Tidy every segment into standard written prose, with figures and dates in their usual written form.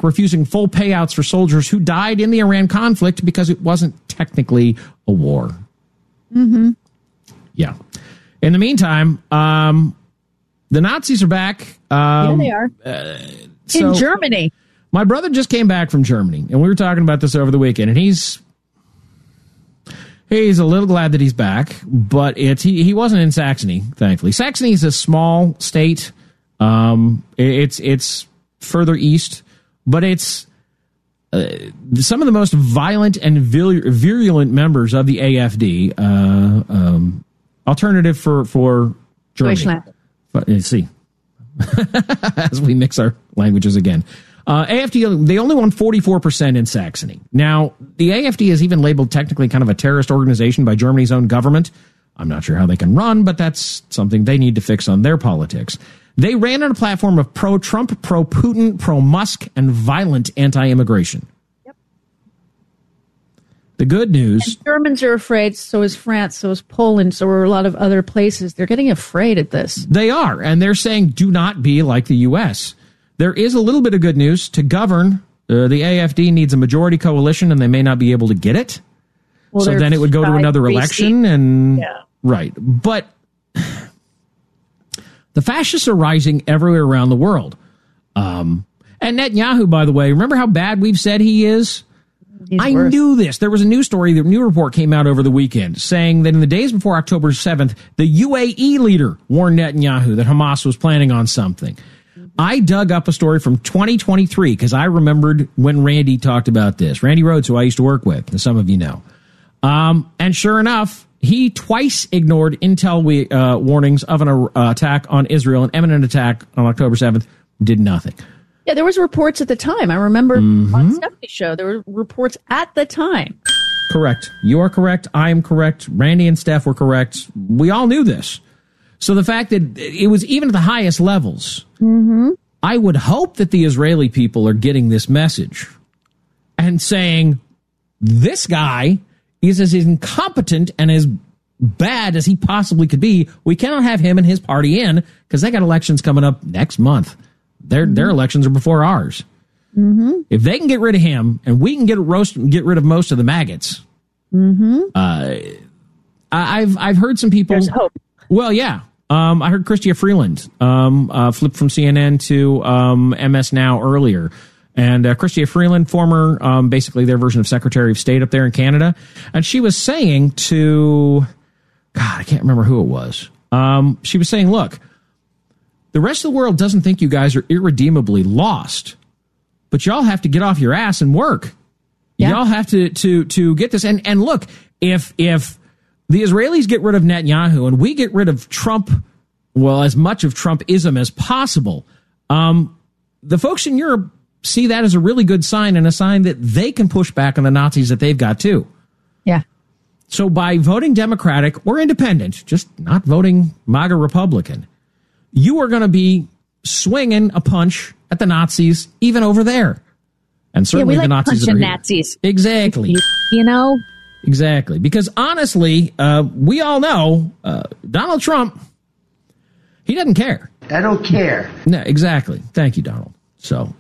refusing full payouts for soldiers who died in the Iran conflict because it wasn't technically a war. Mm-hmm. Yeah. In the meantime, the Nazis are back. Yeah, they are. In Germany. My brother just came back from Germany, and we were talking about this over the weekend, and he's a little glad that he's back, but he wasn't in Saxony, thankfully. Saxony is a small state. It's further east, but it's some of the most violent and virulent members of the AfD, alternative for Germany. Deutschland. But, see, as we mix our languages again. AfD, they only won 44% in Saxony. Now, the AfD is even labeled technically kind of a terrorist organization by Germany's own government. I'm not sure how they can run, but that's something they need to fix on their politics. They ran on a platform of pro-Trump, pro-Putin, pro-Musk, and violent anti-immigration. Yep. The good news... And Germans are afraid, so is France, so is Poland, so are a lot of other places. They're getting afraid at this. They are, and they're saying do not be like the U.S., There is a little bit of good news. To govern, the AfD needs a majority coalition, and they may not be able to get it. Well, so then it would go to another election. Right. But the fascists are rising everywhere around the world. And Netanyahu, by the way, remember how bad we've said he is? I knew this. There was a news story, the new report came out over the weekend saying that in the days before October 7th, the UAE leader warned Netanyahu that Hamas was planning on something. I dug up a story from 2023 because I remembered when Randy talked about this. Randy Rhodes, who I used to work with, as some of you know. And sure enough, he twice ignored intel warnings of an attack on Israel, an imminent attack on October 7th, did nothing. Yeah, there was reports at the time. I remember on Stephanie's show, there were reports at the time. Correct. You are correct. I am correct. Randy and Steph were correct. We all knew this. So the fact that it was even at the highest levels, I would hope that the Israeli people are getting this message and saying, this guy is as incompetent and as bad as he possibly could be. We cannot have him and his party in because they got elections coming up next month. Their elections are before ours. If they can get rid of him and we can get rid of most of the maggots, I've heard some people. There's hope. Well, yeah. I heard Chrystia Freeland flip from CNN to MS Now earlier. And Chrystia Freeland, former, basically their version of Secretary of State up there in Canada. And she was saying to, God, I can't remember who it was. She was saying, look, the rest of the world doesn't think you guys are irredeemably lost, but y'all have to get off your ass and work. Yeah. Y'all have to get this. And look, if the Israelis get rid of Netanyahu and we get rid of Trump, well, as much of Trumpism as possible, the folks in Europe see that as a really good sign and a sign that they can push back on the Nazis that they've got too. Yeah. So by voting Democratic or Independent, just not voting MAGA Republican, you are going to be swinging a punch at the Nazis even over there. And certainly the Nazis that are here. Nazis. Exactly. You know? Exactly. Because honestly, we all know Donald Trump, he doesn't care. I don't care. No, exactly. Thank you, Donald. So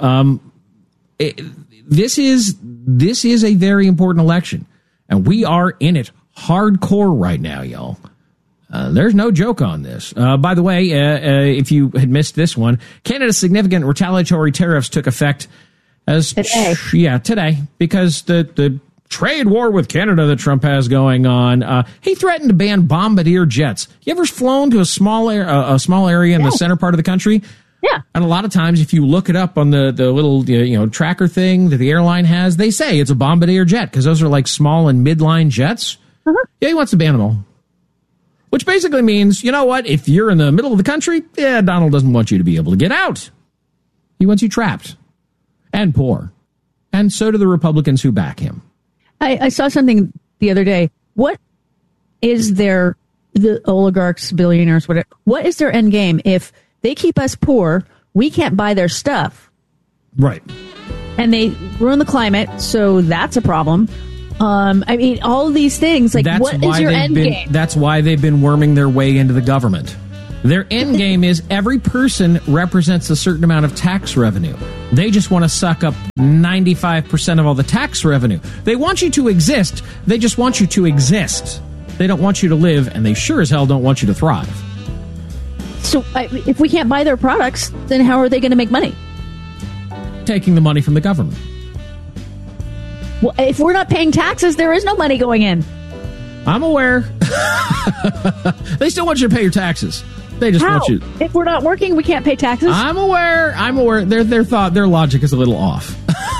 this is a very important election, and we are in it hardcore right now, y'all. There's no joke on this. By the way, if you had missed this one, Canada's significant retaliatory tariffs took effect today, because the trade war with Canada that Trump has going on. He threatened to ban bombardier jets. You ever flown to a small area in the center part of the country? Yeah. And a lot of times, if you look it up on the little tracker thing that the airline has, they say it's a bombardier jet because those are like small and midline jets. Yeah, he wants to ban them all. Which basically means, you know what? If you're in the middle of the country, Donald doesn't want you to be able to get out. He wants you trapped and poor. And so do the Republicans who back him. I saw something the other day. What is the oligarchs, billionaires, whatever, what is their end game? If they keep us poor, we can't buy their stuff. Right. And they ruin the climate, so that's a problem. I mean, all of these things, like, what is your end game? That's why they've been worming their way into the government. Their end game is every person represents a certain amount of tax revenue. They just want to suck up 95% of all the tax revenue. They want you to exist. They just want you to exist. They don't want you to live, and they sure as hell don't want you to thrive. So if we can't buy their products, then how are they going to make money? Taking the money from the government. Well, if we're not paying taxes, there is no money going in. I'm aware. They still want you to pay your taxes. They just want you. If we're not working, we can't pay taxes. I'm aware. Their logic is a little off.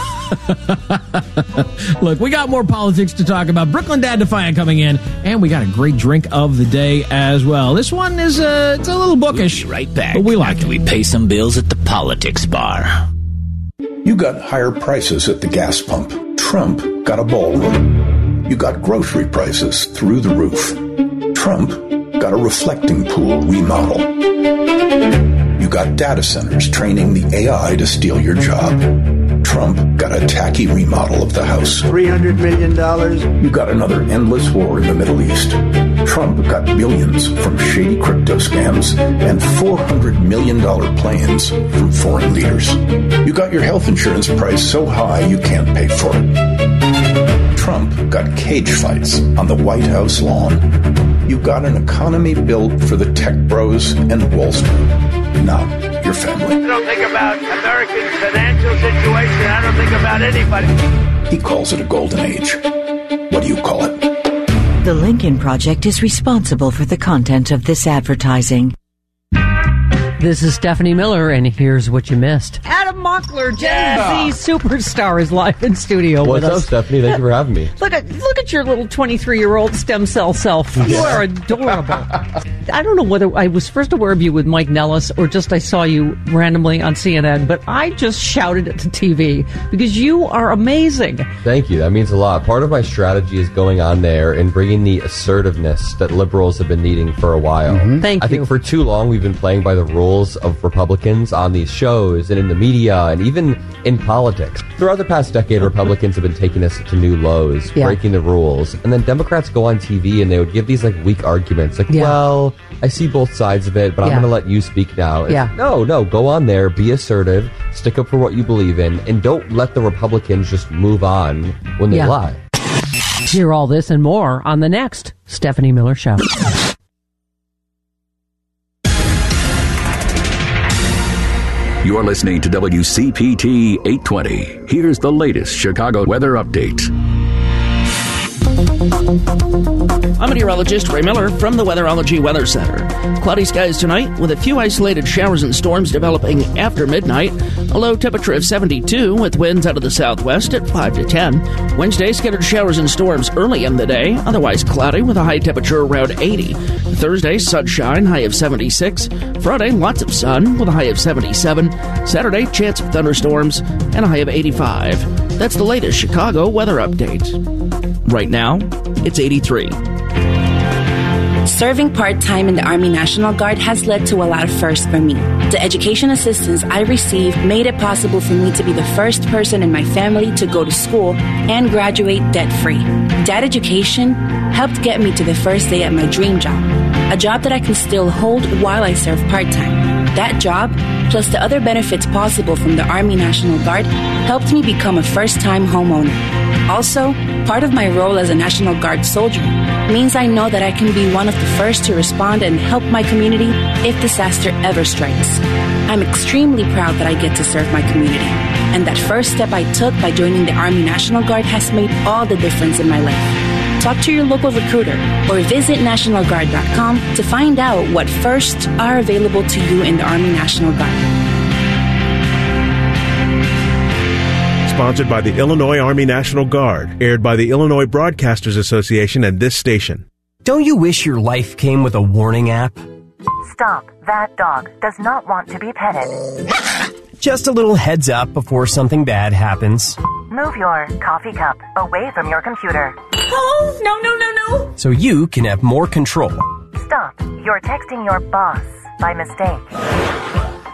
Look, we got more politics to talk about. Brooklyn Dad Defiant coming in, and we got a great drink of the day as well. This one is it's a little bookish. We'll be right back. But we like after it. We pay some bills at the politics bar. You got higher prices at the gas pump. Trump got a ballroom. You got grocery prices through the roof. Trump got a reflecting pool remodel. You got data centers training the AI to steal your job. Trump got a tacky remodel of the house. $300 million. You got another endless war in the Middle East. Trump got billions from shady crypto scams and $400 million planes from foreign leaders. You got your health insurance price so high you can't pay for it. Trump got cage fights on the White House lawn. You got an economy built for the tech bros and Wall Street, not your family. I don't think about Americans' financial situation. I don't think about anybody. He calls it a golden age. What do you call it? The Lincoln Project is responsible for the content of this advertising. This is Stephanie Miller, and here's what you missed. Adam Mockler, Gen Z superstar, is live in studio with us. What's up, Stephanie? Thank you for having me. Look at your little 23-year-old stem cell self. You are adorable. I don't know whether I was first aware of you with Mike Nellis or just I saw you randomly on CNN, but I just shouted at the TV because you are amazing. Thank you. That means a lot. Part of my strategy is going on there and bringing the assertiveness that liberals have been needing for a while. Mm-hmm. Thank you. I think for too long we've been playing by the rules of Republicans on these shows and in the media and even in politics. Throughout the past decade, Republicans have been taking us to new lows, breaking the rules, and then Democrats go on TV and they would give these like weak arguments, like, well, I see both sides of it, but I'm going to let you speak now. No, go on there, be assertive, stick up for what you believe in, and don't let the Republicans just move on when they lie. Hear all this and more on the next Stephanie Miller Show. You're listening to WCPT 820. Here's the latest Chicago weather update. I'm meteorologist Ray Miller from the Weatherology Weather Center. Cloudy skies tonight with a few isolated showers and storms developing after midnight. A low temperature of 72 with winds out of the southwest at 5 to 10. Wednesday, scattered showers and storms early in the day, otherwise cloudy with a high temperature around 80. Thursday, sunshine, high of 76. Friday, lots of sun with a high of 77. Saturday, chance of thunderstorms and a high of 85. That's the latest Chicago weather update. Right now, it's 83. Serving part-time in the Army National Guard has led to a lot of firsts for me. The education assistance I received made it possible for me to be the first person in my family to go to school and graduate debt-free. That education helped get me to the first day at my dream job, a job that I can still hold while I serve part-time. That job, plus the other benefits possible from the Army National Guard, helped me become a first-time homeowner. Also, part of my role as a National Guard soldier means I know that I can be one of the first to respond and help my community if disaster ever strikes. I'm extremely proud that I get to serve my community, and that first step I took by joining the Army National Guard has made all the difference in my life. Talk to your local recruiter or visit NationalGuard.com to find out what firsts are available to you in the Army National Guard. Sponsored by the Illinois Army National Guard, aired by the Illinois Broadcasters Association and this station. Don't you wish your life came with a warning app? Stop. That dog does not want to be petted. Just a little heads up before something bad happens. Move your coffee cup away from your computer. Oh, no. So you can have more control. Stop. You're texting your boss by mistake.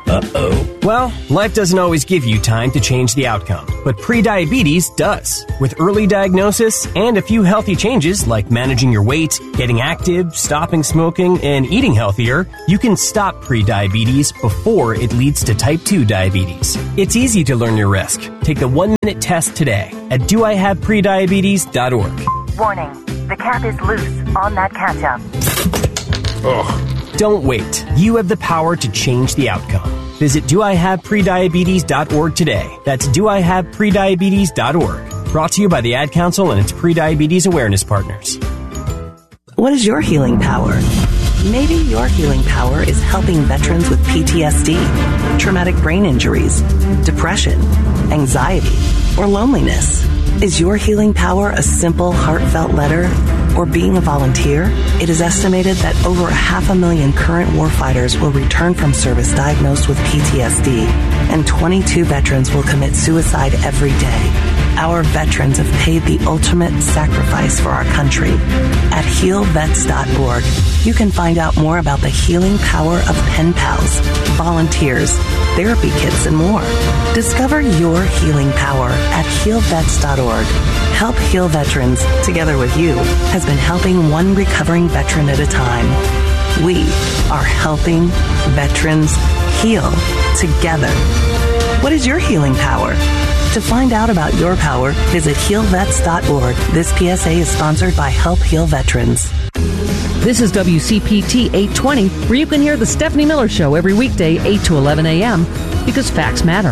Uh-oh. Well, life doesn't always give you time to change the outcome, but prediabetes does. With early diagnosis and a few healthy changes like managing your weight, getting active, stopping smoking, and eating healthier, you can stop prediabetes before it leads to type 2 diabetes. It's easy to learn your risk. Take the 1-minute test today at doihaveprediabetes.org. Warning, the cap is loose on that ketchup. Ugh. Don't wait. You have the power to change the outcome. Visit doihaveprediabetes.org today. That's doihaveprediabetes.org. Brought to you by the Ad Council and its Prediabetes Awareness Partners. What is your healing power? Maybe your healing power is helping veterans with PTSD, traumatic brain injuries, depression, anxiety, or loneliness. Is your healing power a simple, heartfelt letter or being a volunteer? It is estimated that over 500,000 current warfighters will return from service diagnosed with PTSD, and 22 veterans will commit suicide every day. Our veterans have paid the ultimate sacrifice for our country. At healvets.org, you can find out more about the healing power of pen pals, volunteers, therapy kits, and more. Discover your healing power at healvets.org. Help Heal Veterans, together with you, has been helping one recovering veteran at a time. We are helping veterans heal together. What is your healing power? To find out about your power, visit healvets.org. This PSA is sponsored by Help Heal Veterans. This is WCPT 820, where you can hear the Stephanie Miller Show every weekday, 8 to 11 a.m., because facts matter.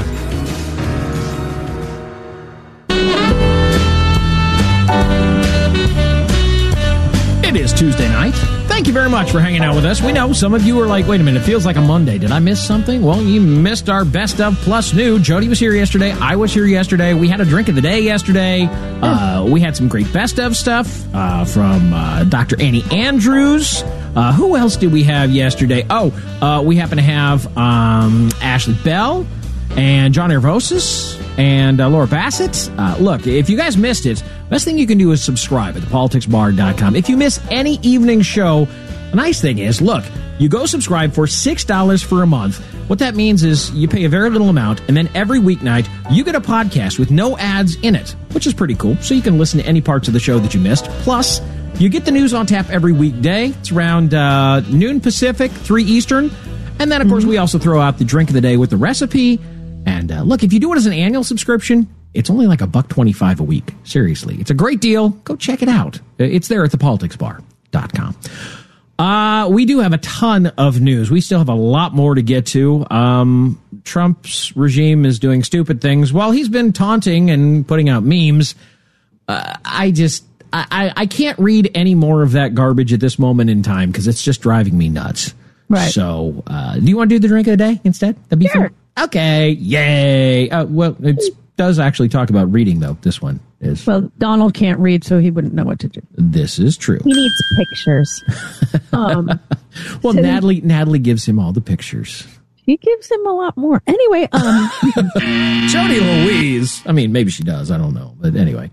It is Tuesday night. Thank you very much for hanging out with us. We know some of you are like, wait a minute, it feels like a Monday. Did I miss something? Well, you missed our Best of Plus New. Jody was here yesterday. I was here yesterday. We had a drink of the day yesterday. We had some great Best of stuff from Dr. Annie Andrews. Who else did we have yesterday? We happen to have Ashley Bell and John Ervosis and Laura Bassett. Look, if you guys missed it, best thing you can do is subscribe at thepoliticsbar.com. If you miss any evening show, the nice thing is, look, you go subscribe for $6 for a month. What that means is you pay a very little amount, and then every weeknight you get a podcast with no ads in it, which is pretty cool. So you can listen to any parts of the show that you missed. Plus, you get the news on tap every weekday. It's around noon Pacific, 3 Eastern. And then, of course, we also throw out the drink of the day with the recipe. And look, if you do it as an annual subscription, it's only like $1.25 a week. Seriously. It's a great deal. Go check it out. It's there at thepoliticsbar.com. We do have a ton of news. We still have a lot more to get to. Trump's regime is doing stupid things. While he's been taunting and putting out memes, I can't read any more of that garbage at this moment in time because it's just driving me nuts. Right. So, do you want to do the drink of the day instead? That'd be fun. Okay. Yay. Well, it does actually talk about reading, though. This one is. Well, Donald can't read, so he wouldn't know what to do. This is true. He needs pictures. Well, Natalie gives him all the pictures. She gives him a lot more. Anyway, Jody Louise. I mean, maybe she does. I don't know. But anyway.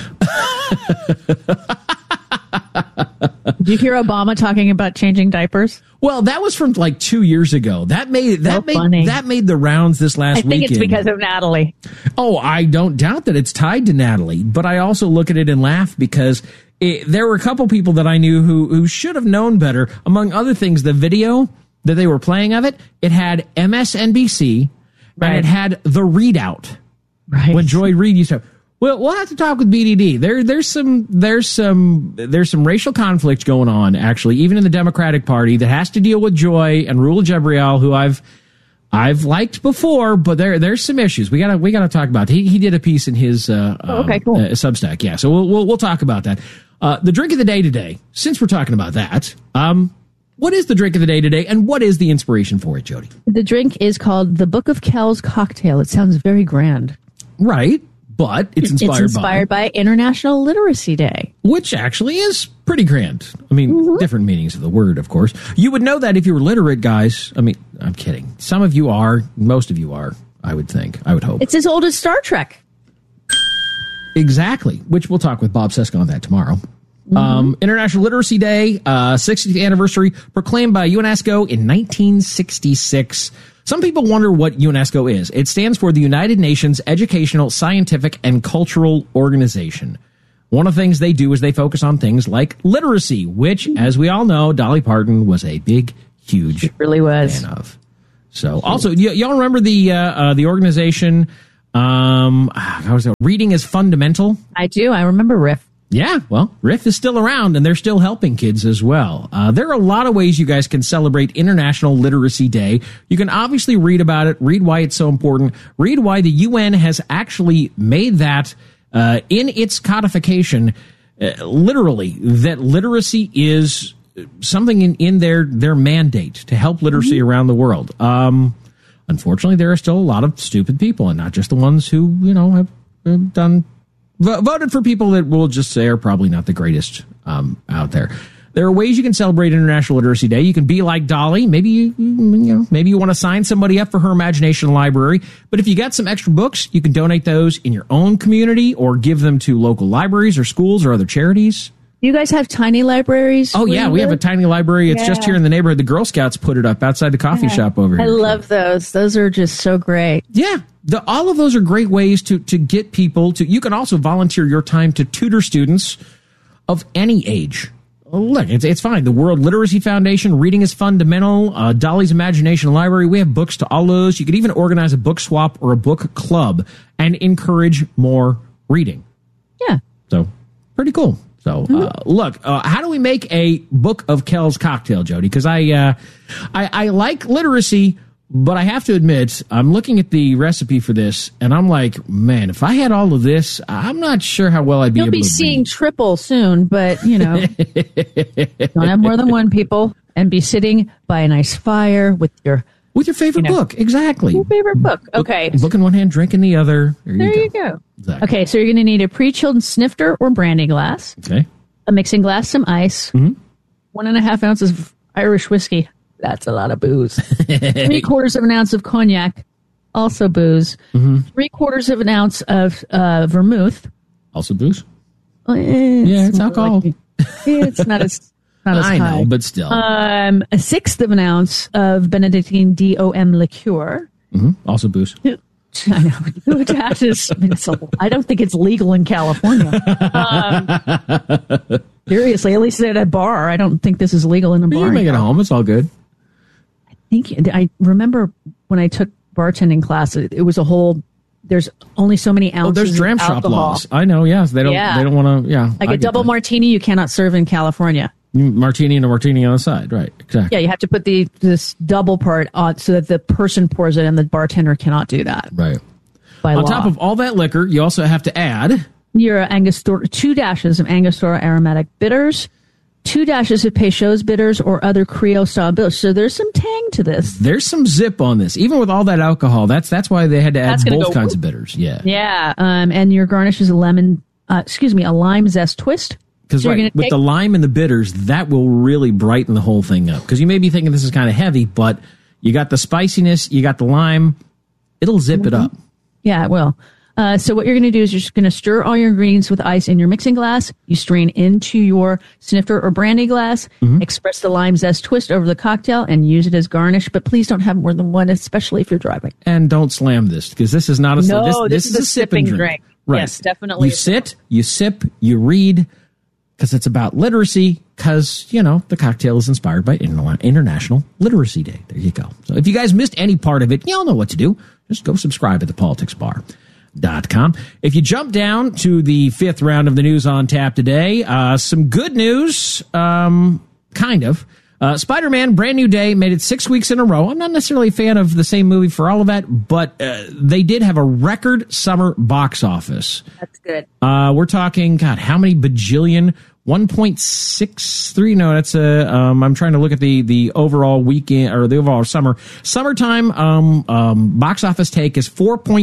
Did you hear Obama talking about changing diapers? Well, that was from like 2 years ago. That made the rounds this last weekend. I think it's because of Natalie. Oh, I don't doubt that it's tied to Natalie, but I also look at it and laugh because there were a couple people that I knew who should have known better. Among other things, the video that they were playing of it had MSNBC and it had the readout. Right. When Joy Reid used to. Well, we'll have to talk with BDD. There's some racial conflict going on, actually, even in the Democratic Party that has to deal with Joy and Rula Jebrial, who I've liked before, but there's some issues we gotta talk about. He did a piece in his Substack, yeah. So we'll talk about that. The drink of the day today, since we're talking about that, what is the drink of the day today, and what is the inspiration for it, Jody? The drink is called the Book of Kells Cocktail. It sounds very grand, right? But it's inspired by International Literacy Day, which actually is pretty grand. I mean, different meanings of the word, of course. You would know that if you were literate, guys. I mean, I'm kidding. Some of you are. Most of you are, I would think. I would hope. It's as old as Star Trek. Exactly, which we'll talk with Bob Cesca on that tomorrow. International Literacy Day, 60th anniversary, proclaimed by UNESCO in 1966. Some people wonder what UNESCO is. It stands for the United Nations Educational, Scientific, and Cultural Organization. One of the things they do is they focus on things like literacy, which, as we all know, Dolly Parton was a big, huge fan of. So, also, y'all remember the organization, Reading is Fundamental? I do. I remember RIF. Yeah, well, RIF is still around, and they're still helping kids as well. There are a lot of ways you guys can celebrate International Literacy Day. You can obviously read about it, read why it's so important, read why the UN has actually made that in its codification, literally, that literacy is something in their mandate to help literacy around the world. Unfortunately, there are still a lot of stupid people, and not just the ones who, have done... voted for people that we'll just say are probably not the greatest out there. There are ways you can celebrate International Literacy Day. You can be like Dolly. Maybe you want to sign somebody up for her imagination library. But if you got some extra books, you can donate those in your own community or give them to local libraries or schools or other charities. You guys have tiny libraries? Oh, yeah. We have a tiny library. It's just here in the neighborhood. The Girl Scouts put it up outside the coffee shop over here. I love those. Those are just so great. Yeah. All of those are great ways to get people to. You can also volunteer your time to tutor students of any age. Look, it's fine. The World Literacy Foundation, Reading is Fundamental, Dolly's Imagination Library. We have books to all those. You could even organize a book swap or a book club and encourage more reading. Yeah. So, pretty cool. So, look, how do we make a Book of Kells cocktail, Jody? Because I like literacy, but I have to admit, I'm looking at the recipe for this, and I'm like, man, if I had all of this, I'm not sure how well I'd be able to You'll be seeing triple soon, but, don't have more than one, people, and be sitting by a nice fire with your favorite book. Exactly. Your favorite book. Okay. Book in one hand, drink in the other. There you go. Exactly. Okay, so you're going to need a pre-chilled snifter or brandy glass. Okay. A mixing glass, some ice. 1.5 ounces of Irish whiskey. That's a lot of booze. 3/4 of an ounce of cognac. Also booze. 3/4 of an ounce of vermouth. Also booze? It's alcohol. It's not as I high. know, but still. 1/6 of an ounce of Benedictine DOM liqueur. Also booze. I know. I don't think it's legal in California. Seriously, at least at a bar. I don't think this is legal in a bar. You can make it at home. It's all good. I remember when I took bartending class, it was a whole. There's only so many ounces. Oh, there's dram of shop alcohol. laws. I know. Yes, they don't. Yeah. They don't want to. Yeah, like a double martini, you cannot serve in California. Martini and a martini on the side, right? Exactly. Yeah, you have to put this double part on so that the person pours it and the bartender cannot do that. Right. By on law. top of all that liquor, you also have to add your Angostura, 2 dashes of Angostura aromatic bitters, 2 dashes of Peychaud's bitters or other Creole style bitters. So there's some tang to this. There's some zip on this, even with all that alcohol. That's why they had to add both kinds of bitters. Yeah. Yeah. And your garnish is a lime zest twist. Because with the lime and the bitters, that will really brighten the whole thing up. Because you may be thinking this is kind of heavy, but you got the spiciness, you got the lime, it'll zip it up. Yeah, it will. So what you're going to do is you're just going to stir all your ingredients with ice in your mixing glass. You strain into your snifter or brandy glass, express the lime zest twist over the cocktail, and use it as garnish. But please don't have more than one, especially if you're driving. And don't slam this, because this is not a this is a sipping drink. Right. Yes, definitely. You sit, you sip, you read, because it's about literacy, because, the cocktail is inspired by International Literacy Day. There you go. So if you guys missed any part of it, y'all know what to do. Just go subscribe at thepoliticsbar.com. If you jump down to the 5th round of the news on tap today, some good news, kind of. Spider-Man, Brand New Day, made it 6 weeks in a row. I'm not necessarily a fan of the same movie for all of that, but they did have a record summer box office. That's good. We're talking, God, how many bajillion? 1.63. No, that's I'm trying to look at the overall weekend or the overall summertime. Box office take is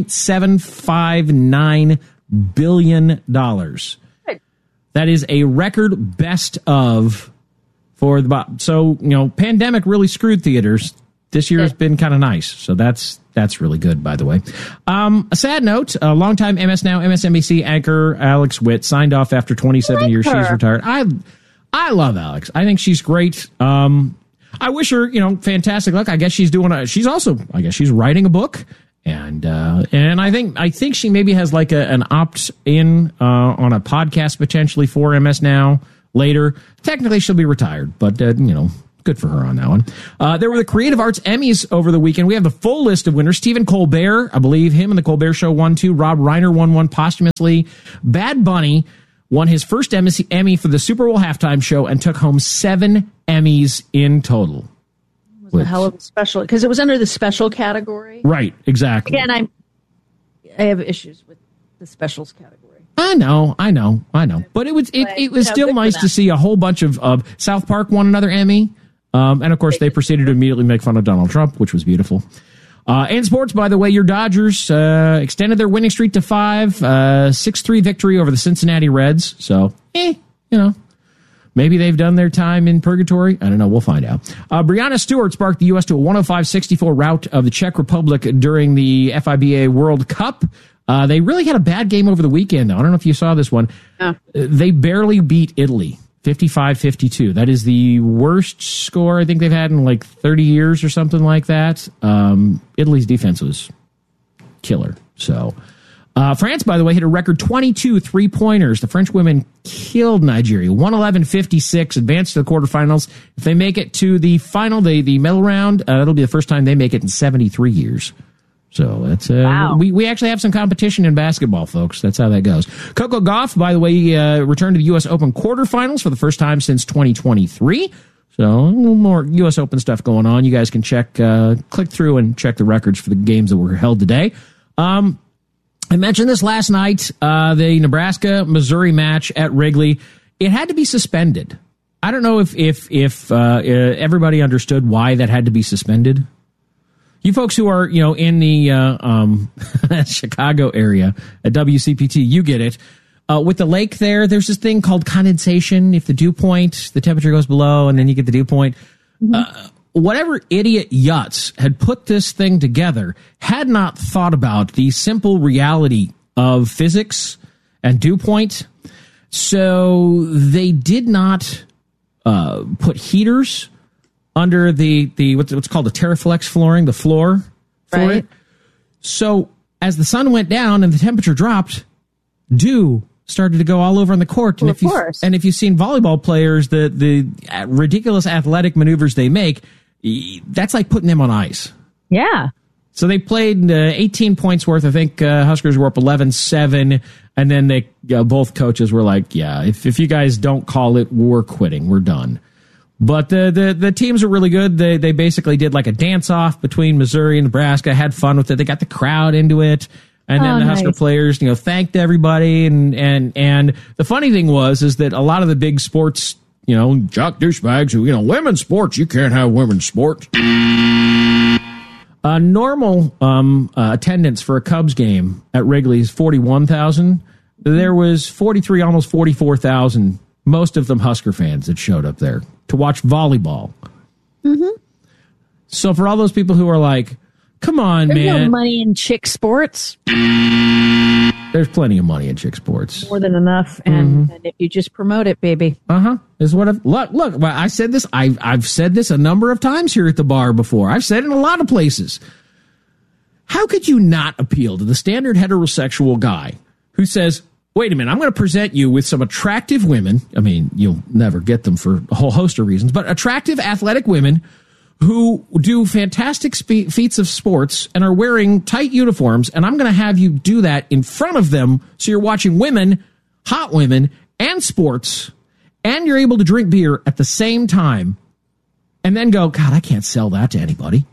$4.759 billion. Good. That is a record best of for the. So pandemic really screwed theaters. this year has been kind of nice. So that's really good, by the way. A sad note, longtime MS Now, MSNBC anchor Alex Witt signed off after 27 years. She's retired. I love Alex. I think she's great. I wish her, fantastic luck. I guess she's she's writing a book. And I think she maybe has like an opt-in on a podcast potentially for MS Now later. Technically, she'll be retired, but good for her on that one. There were the Creative Arts Emmys over the weekend. We have the full list of winners. Stephen Colbert, I believe him and the Colbert Show won 2. Rob Reiner won 1 posthumously. Bad Bunny won his first Emmy for the Super Bowl halftime show and took home 7 Emmys in total. It was a hell of a special, because it was under the special category. Right, exactly. Again, I have issues with the specials category. I know. But it was still nice to see a whole bunch of South Park won another Emmy. And of course, they proceeded to immediately make fun of Donald Trump, which was beautiful. In sports, by the way, your Dodgers extended their winning streak to 5, 6-3 victory over the Cincinnati Reds. So, maybe they've done their time in purgatory. I don't know. We'll find out. Breanna Stewart sparked the U.S. to a 105-64 rout of the Czech Republic during the FIBA World Cup. They really had a bad game over the weekend, though. I don't know if you saw this one. They barely beat Italy, 55-52. That is the worst score I think they've had in like 30 years or something like that. Italy's defense was killer. So, France, by the way, hit a record 22 3-pointers. The French women killed Nigeria, 111-56, advanced to the quarterfinals. If they make it to the final, the medal round, that'll be the first time they make it in 73 years. So that's wow. We actually have some competition in basketball, folks. That's how that goes. Coco Gauff, by the way, returned to the U.S. Open quarterfinals for the first time since 2023. So a little more U.S. Open stuff going on. You guys can click through and check the records for the games that were held today. I mentioned this last night, the Nebraska-Missouri match at Wrigley. It had to be suspended. I don't know if everybody understood why that had to be suspended. You folks who are, in the Chicago area at WCPT, you get it. With the lake there's this thing called condensation. If the dew point, the temperature goes below, and then you get the dew point. Mm-hmm. Whatever idiot Yutz had put this thing together had not thought about the simple reality of physics and dew point. So they did not put heaters under the what's called the Terraflex flooring, the floor for it. So as the sun went down and the temperature dropped, dew started to go all over on the court. And if you've seen volleyball players, the ridiculous athletic maneuvers they make, that's like putting them on ice. Yeah. So they played 18 points worth. I think Huskers were up 11-7, and then they both coaches were like, "Yeah, if you guys don't call it, we're quitting. We're done." But the teams are really good. They basically did like a dance-off between Missouri and Nebraska, had fun with it. They got the crowd into it. And then the Husker players, thanked everybody. And the funny thing is that a lot of the big sports, jock douchebags who, women's sports, you can't have women's sports. Normal attendance for a Cubs game at Wrigley is 41,000. There was 43, almost 44,000, most of them Husker fans that showed up there to watch volleyball. Mm-hmm. So for all those people who are like, come on, There's man. no money in chick sports. There's plenty of money in chick sports. More than enough. And if you just promote it, baby. Is what look, I said this. I've said this a number of times here at the bar before. I've said it in a lot of places. How could you not appeal to the standard heterosexual guy who says, wait a minute, I'm going to present you with some attractive women. I mean, you'll never get them for a whole host of reasons, but attractive athletic women who do fantastic feats of sports and are wearing tight uniforms, and I'm going to have you do that in front of them so you're watching women, hot women, and sports, and you're able to drink beer at the same time, and then go, God, I can't sell that to anybody.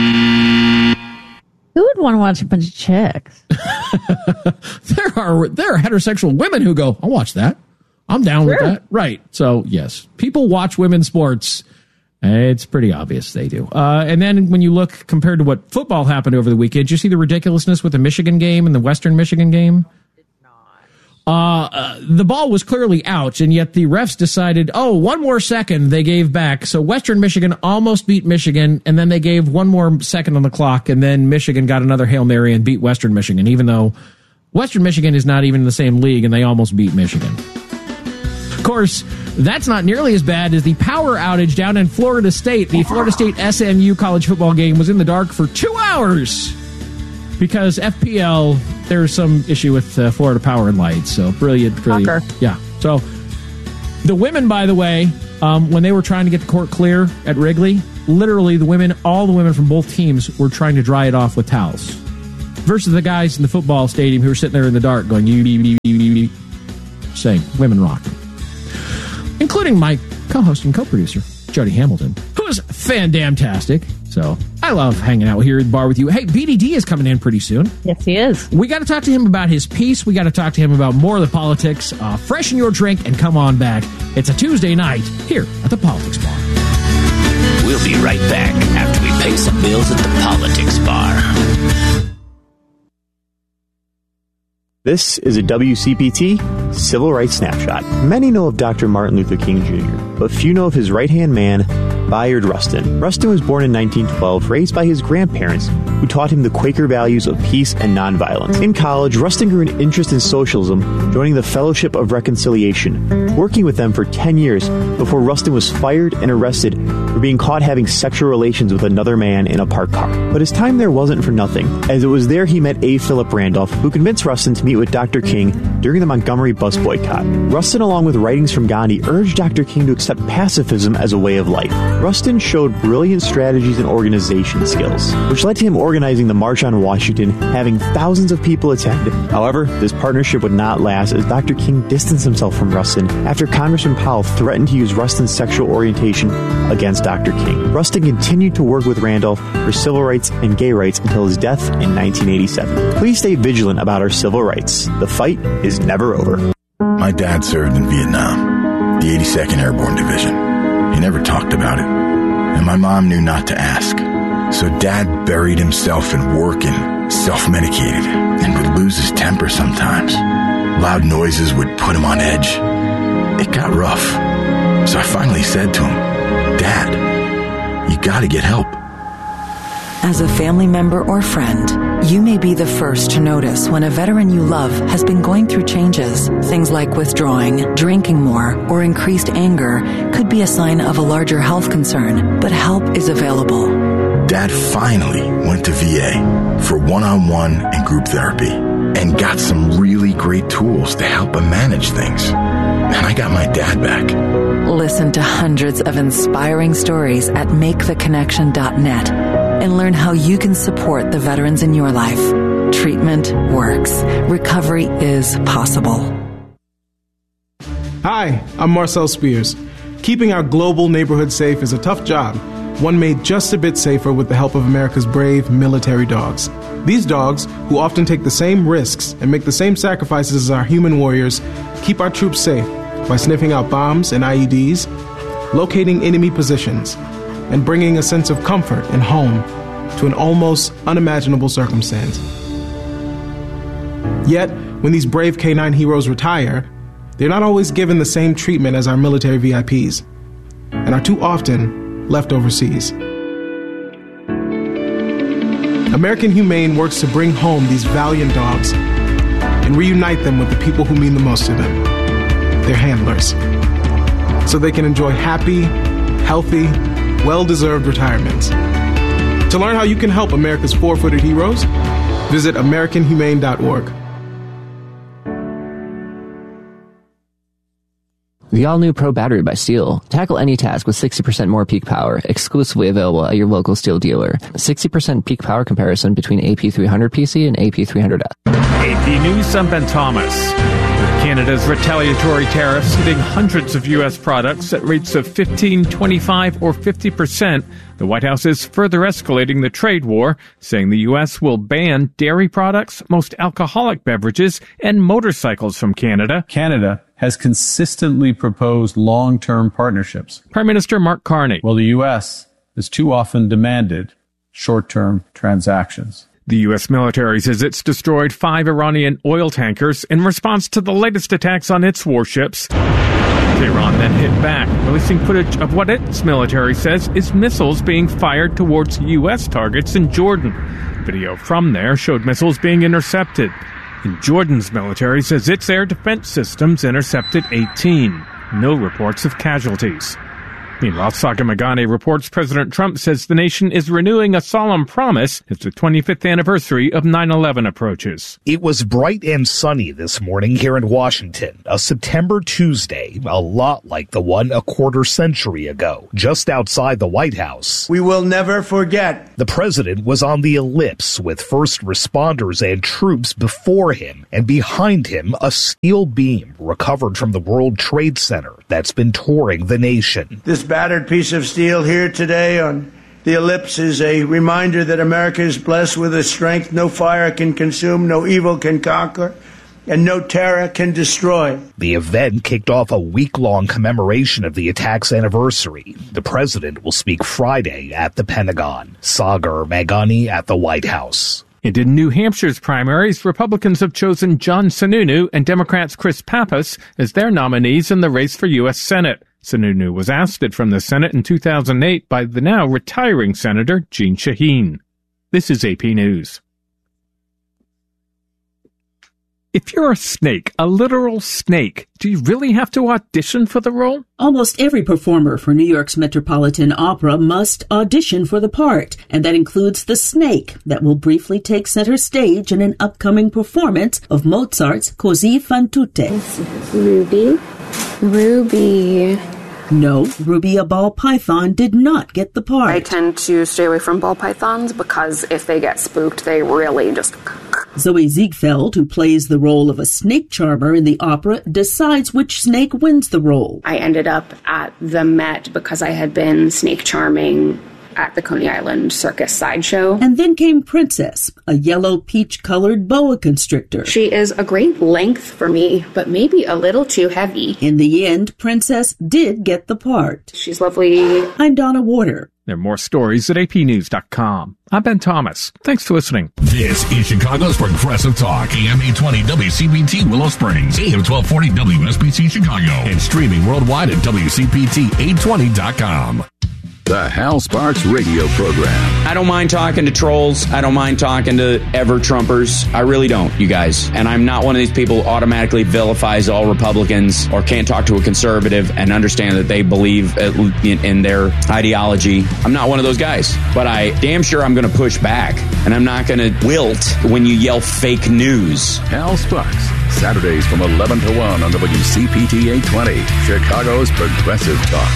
Who would want to watch a bunch of chicks? There are heterosexual women who go, I'll watch that. I'm down with that. Right. So, yes, people watch women's sports. It's pretty obvious they do. And then when you look compared to what football happened over the weekend, did you see the ridiculousness with the Michigan game and the Western Michigan game? The ball was clearly out, and yet the refs decided, one more second they gave back. So Western Michigan almost beat Michigan, and then they gave one more second on the clock, and then Michigan got another Hail Mary and beat Western Michigan, even though Western Michigan is not even in the same league, and they almost beat Michigan. Of course, that's not nearly as bad as the power outage down in Florida State. The Florida State SMU college football game was in the dark for 2 hours because FPL, there's some issue with Florida Power and Light. So brilliant. Yeah. So the women, by the way, when they were trying to get the court clear at Wrigley, literally all the women from both teams were trying to dry it off with towels. Versus the guys in the football stadium who were sitting there in the dark going, saying, women rock. Including my co-host and co-producer, Jody Hamilton, who is fan-damn-tastic. So I love hanging out here at the bar with you. Hey, BDD is coming in pretty soon. Yes, he is. We got to talk to him about his piece. We got to talk to him about more of the politics. Freshen your drink and come on back. It's a Tuesday night here at the Politics Bar. We'll be right back after we pay some bills at the Politics Bar. This is a WCPT Civil Rights Snapshot. Many know of Dr. Martin Luther King Jr., but few know of his right-hand man, Bayard Rustin. Rustin was born in 1912, raised by his grandparents, who taught him the Quaker values of peace and nonviolence. In college, Rustin grew an interest in socialism, joining the Fellowship of Reconciliation, working with them for 10 years before Rustin was fired and arrested for being caught having sexual relations with another man in a parked car. But his time there wasn't for nothing, as it was there he met A. Philip Randolph, who convinced Rustin to meet with Dr. King during the Montgomery bus boycott. Rustin, along with writings from Gandhi, urged Dr. King to accept pacifism as a way of life. Rustin showed brilliant strategies and organization skills, which led to him organizing the March on Washington, having thousands of people attend. However, this partnership would not last, as Dr. King distanced himself from Rustin after Congressman Powell threatened to use Rustin's sexual orientation against Dr. King. Rustin continued to work with Randolph for civil rights and gay rights until his death in 1987. Please stay vigilant about our civil rights. The fight is never over. My dad served in Vietnam, the 82nd Airborne Division. He never talked about it, and my mom knew not to ask. So Dad buried himself in work and self-medicated, and would lose his temper sometimes. Loud noises would put him on edge. It got rough. So I finally said to him, Dad, you gotta get help. As a family member or friend, you may be the first to notice when a veteran you love has been going through changes. Things like withdrawing, drinking more, or increased anger could be a sign of a larger health concern, but help is available. Dad finally went to VA for one-on-one and group therapy and got some really great tools to help him manage things. And I got my dad back. Listen to hundreds of inspiring stories at maketheconnection.net and learn how you can support the veterans in your life. Treatment works. Recovery is possible. Hi, I'm Marcel Spears. Keeping our global neighborhood safe is a tough job, one made just a bit safer with the help of America's brave military dogs. These dogs, who often take the same risks and make the same sacrifices as our human warriors, keep our troops safe by sniffing out bombs and IEDs, locating enemy positions, and bringing a sense of comfort and home to an almost unimaginable circumstance. Yet, when these brave canine heroes retire, they're not always given the same treatment as our military VIPs, and are too often left overseas. American Humane works to bring home these valiant dogs and reunite them with the people who mean the most to them, their handlers, so they can enjoy happy, healthy, well-deserved retirements. To learn how you can help America's four-footed heroes, visit AmericanHumane.org. The all-new Pro Battery by STIHL. Tackle any task with 60% more peak power, exclusively available at your local STIHL dealer. 60% peak power comparison between AP300 PC and AP300F. AP News, I'm Ben Thomas. With Canada's retaliatory tariffs hitting hundreds of U.S. products at rates of 15, 25, or 50%, the White House is further escalating the trade war, saying the U.S. will ban dairy products, most alcoholic beverages, and motorcycles from Canada. Canada has consistently proposed long-term partnerships. Prime Minister Mark Carney. While the U.S. has too often demanded short-term transactions. The U.S. military says it's destroyed 5 Iranian oil tankers in response to the latest attacks on its warships. Tehran then hit back, releasing footage of what its military says is missiles being fired towards U.S. targets in Jordan. Video from there showed missiles being intercepted. And Jordan's military says its air defense systems intercepted 18. No reports of casualties. Meanwhile, Saga Magani reports President Trump says the nation is renewing a solemn promise as the 25th anniversary of 9/11 approaches. It was bright and sunny this morning here in Washington, a September Tuesday, a lot like the one a quarter century ago, just outside the White House. We will never forget. The president was on the ellipse with first responders and troops before him, and behind him a steel beam recovered from the World Trade Center that's been touring the nation. This battered piece of steel here today on the ellipse is a reminder that America is blessed with a strength no fire can consume, no evil can conquer, and no terror can destroy. The event kicked off a week-long commemoration of the attack's anniversary. The president will speak Friday at the Pentagon. Sagar Magani at the White House. And in New Hampshire's primaries, Republicans have chosen John Sununu and Democrats Chris Pappas as their nominees in the race for U.S. Senate. Sununu was ousted from the Senate in 2008 by the now retiring Senator Jeanne Shaheen. This is AP News. If you're a snake, a literal snake, do you really have to audition for the role? Almost every performer for New York's Metropolitan Opera must audition for the part, and that includes the snake that will briefly take center stage in an upcoming performance of Mozart's Così fan tutte. Ruby. No, Ruby, a ball python, did not get the part. I tend to stay away from ball pythons because if they get spooked, they really just... Zoe Ziegfeld, who plays the role of a snake charmer in the opera, decides which snake wins the role. I ended up at the Met because I had been snake charming at the Coney Island Circus sideshow. And then came Princess, a yellow peach-colored boa constrictor. She is a great length for me, but maybe a little too heavy. In the end, Princess did get the part. She's lovely. I'm Donna Warder. There are more stories at apnews.com. I'm Ben Thomas. Thanks for listening. This is Chicago's Progressive Talk, AM 820 WCPT Willow Springs, AM 1240 WSBC Chicago, and streaming worldwide at WCPT820.com. The Hal Sparks radio program. I don't mind talking to trolls. I don't mind talking to ever-Trumpers. I really don't, you guys. And I'm not one of these people who automatically vilifies all Republicans or can't talk to a conservative and understand that they believe in their ideology. I'm not one of those guys. But I damn sure I'm going to push back. And I'm not going to wilt when you yell fake news. Hal Sparks, Saturdays from 11 to 1 on WCPT 820, Chicago's Progressive Talk.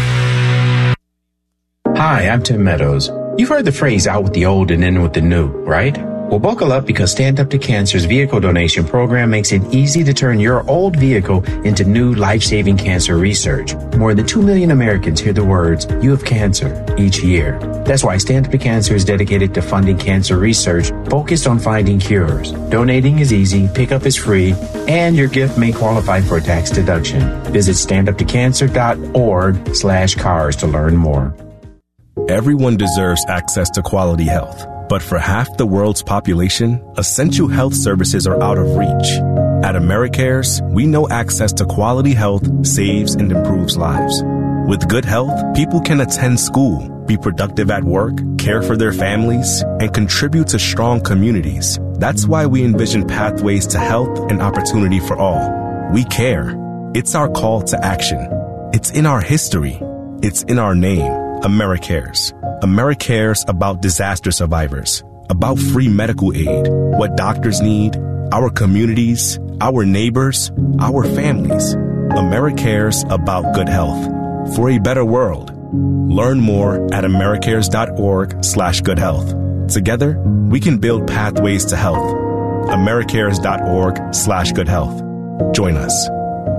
Hi, I'm Tim Meadows. You've heard the phrase out with the old and in with the new, right? Well, buckle up because Stand Up to Cancer's vehicle donation program makes it easy to turn your old vehicle into new life-saving cancer research. More than 2 million Americans hear the words, "You have cancer," each year. That's why Stand Up to Cancer is dedicated to funding cancer research focused on finding cures. Donating is easy, pickup is free, and your gift may qualify for a tax deduction. Visit standuptocancer.org/cars to learn more. Everyone deserves access to quality health, but for half the world's population, essential health services are out of reach. At AmeriCares, we know access to quality health saves and improves lives. With good health, people can attend school, be productive at work, care for their families, and contribute to strong communities. That's why we envision pathways to health and opportunity for all. We care. It's our call to action. It's in our history. It's in our name. AmeriCares. AmeriCares about disaster survivors, about free medical aid, what doctors need, our communities, our neighbors, our families. AmeriCares about good health. For a better world. Learn more at americares.org/goodhealth. Together, we can build pathways to health. americares.org/goodhealth. Join us.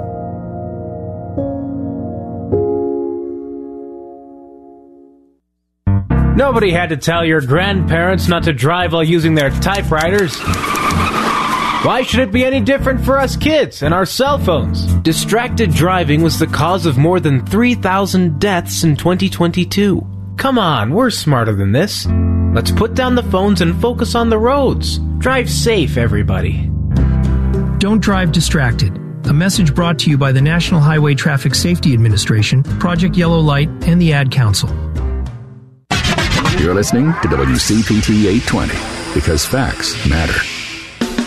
Nobody had to tell your grandparents not to drive while using their typewriters. Why should it be any different for us kids and our cell phones? Distracted driving was the cause of more than 3,000 deaths in 2022. Come on, we're smarter than this. Let's put down the phones and focus on the roads. Drive safe, everybody. Don't drive distracted. A message brought to you by the National Highway Traffic Safety Administration, Project Yellow Light, and the Ad Council. You're listening to WCPT 820 because facts matter.